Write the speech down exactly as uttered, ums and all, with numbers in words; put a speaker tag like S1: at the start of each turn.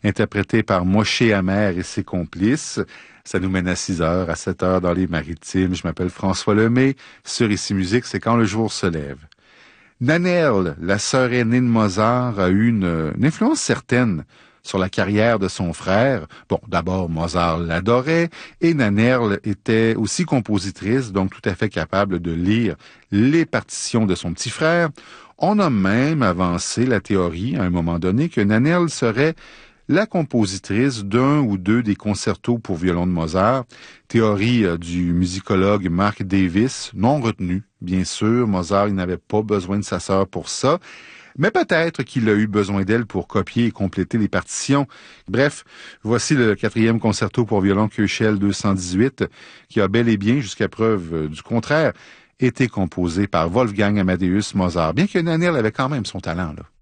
S1: interprété par Moshe Hammer et ses complices. Ça nous mène à six heures, à sept heures dans les Maritimes. Je m'appelle François Lemay. Sur Ici Musique, c'est quand le jour se lève. Nannerl, la sœur aînée de Mozart, a eu une, une influence certaine sur la carrière de son frère. Bon, d'abord, Mozart l'adorait et Nannerl était aussi compositrice, donc tout à fait capable de lire les partitions de son petit frère. On a même avancé la théorie, à un moment donné, que Nannerl serait la compositrice d'un ou deux des concertos pour violon de Mozart, théorie euh, du musicologue Mark Davis, non retenue. Bien sûr, Mozart, il n'avait pas besoin de sa sœur pour ça, mais peut-être qu'il a eu besoin d'elle pour copier et compléter les partitions. Bref, voici le quatrième concerto pour violon Köchel deux cent dix-huit, qui a bel et bien, jusqu'à preuve du contraire, été composé par Wolfgang Amadeus Mozart, bien que Nannerl avait quand même son talent, là.